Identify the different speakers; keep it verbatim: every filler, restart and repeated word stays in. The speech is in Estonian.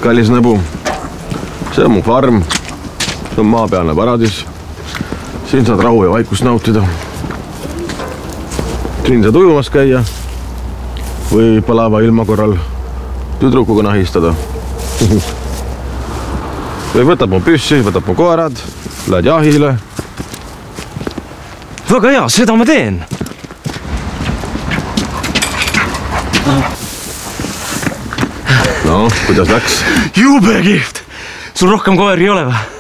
Speaker 1: kallis nõbu. See on mu farm. See on maapealne paradis. Siin saad rahu ja vaikust nautida. Siin saad ujumas käia või palava ilma korral tüdrukuga nahistada. Või võtab mu püssi, võtab mu koerad, lähed jahile.
Speaker 2: Väga hea, seda ma teen.
Speaker 1: No, kuidas läks?
Speaker 2: Jube kihvt. Sul rohkem koeri ei ole või?